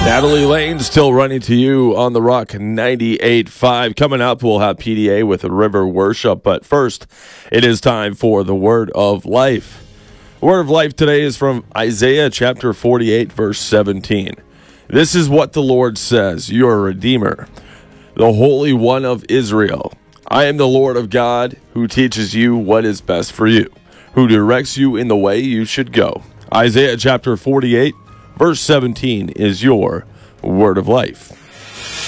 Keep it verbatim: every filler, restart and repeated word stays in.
Natalie Lane still running to you on the Rock ninety-eight point five. Coming up, we'll have P D A with River Worship. But first, it is time for the Word of Life. The Word of Life today is from Isaiah chapter forty-eight, verse seventeen. This is what the Lord says, your Redeemer, the Holy One of Israel. I am the Lord of God who teaches you what is best for you, who directs you in the way you should go. Isaiah chapter forty-eight, verse seventeen is your Word of Life.